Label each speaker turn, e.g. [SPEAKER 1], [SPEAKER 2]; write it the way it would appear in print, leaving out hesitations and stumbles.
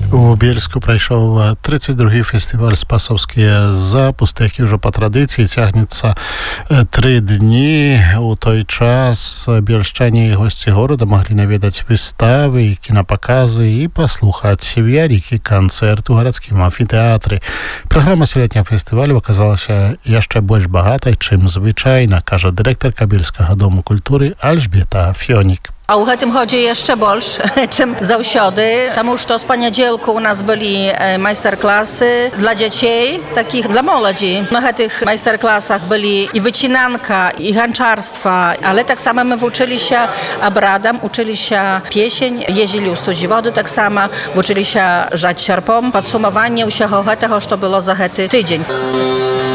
[SPEAKER 1] У Бельску прайшоў 32-й фестываль «Спасовскія запусты», які ўжо па традыцыі цягнецца 3 дні. У той час бельшчане і госці горада маглі наведаць выставы, кінапаказы і паслухаць вялікі канцэрт у гарадскім амфітэатры. Праграма сёлетняга фестывалю аказалася яшчэ больш багатай, чым звычайна, кажа дырэктарка Бельскага дому культуры Альжбета Фёнік.
[SPEAKER 2] A u tym chodzi jeszcze больше, czym zawsiody, потому что z poniedziałku u nas byli majsterklasy dla dzieci, takich dla młodzi. Na tych majsterklasach byli i wycinanka, i hańczarstwa, ale tak samo my uczyli się abradam, uczyli się piesień, jeździli u studzi wody tak samo, uczyli się żać sierpą. Podsumowanie u się tego, co było za tydzień.